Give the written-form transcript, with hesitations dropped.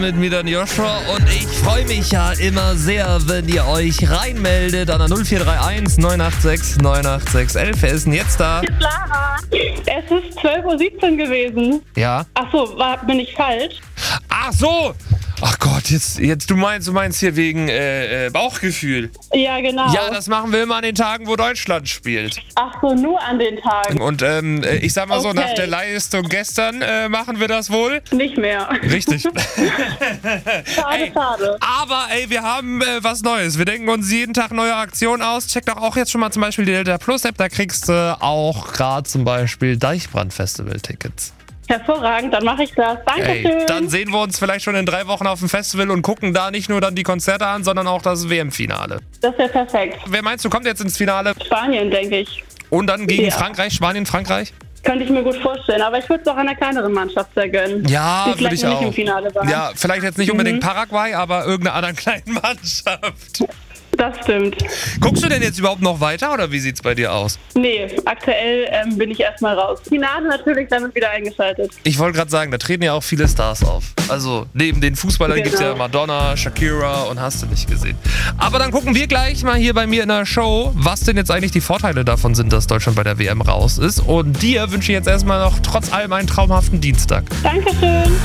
Mit mir dann Joshua und ich freue mich ja immer sehr, wenn ihr euch reinmeldet an der 0431 986 986 11. Wer ist denn jetzt da? Lara. Es ist 12:17 Uhr gewesen. Ja. Achso, bin ich falsch? Ach so! Ach Gott, jetzt du meinst hier wegen Bauchgefühl. Ja, genau. Ja, das machen wir immer an den Tagen, wo Deutschland spielt. Ach so, nur an den Tagen. Und ich sag mal so, Okay. nach der Leistung gestern machen wir das wohl. Nicht mehr. Richtig. Schade, schade. Aber wir haben was Neues. Wir denken uns jeden Tag neue Aktionen aus. Check doch auch jetzt schon mal zum Beispiel die Delta Plus App. Da kriegst du auch gerade zum Beispiel Deichbrand-Festival-Tickets. Hervorragend, dann mache ich das. Dankeschön. Dann sehen wir uns vielleicht schon in 3 Wochen auf dem Festival und gucken da nicht nur dann die Konzerte an, sondern auch das WM-Finale. Das wäre perfekt. Wer meinst du, kommt jetzt ins Finale? Spanien, denke ich. Und dann gegen Ja. Frankreich, Spanien, Frankreich? Könnte ich mir gut vorstellen, aber ich würde es auch einer kleineren Mannschaft sehr gönnen. Ja, die würde vielleicht ich noch auch. nicht im Finale war. Ja, vielleicht jetzt nicht unbedingt Paraguay, aber irgendeiner anderen kleinen Mannschaft. Das stimmt. Guckst du denn jetzt überhaupt noch weiter oder wie sieht's bei dir aus? Nee, aktuell bin ich erstmal raus. Finale natürlich damit wieder eingeschaltet. Ich wollte gerade sagen, da treten ja auch viele Stars auf. Also neben den Fußballern Genau. gibt's ja Madonna, Shakira und hast du nicht gesehen. Aber dann gucken wir gleich mal hier bei mir in der Show, was denn jetzt eigentlich die Vorteile davon sind, dass Deutschland bei der WM raus ist. Und dir wünsche ich jetzt erstmal noch trotz allem einen traumhaften Dienstag. Dankeschön.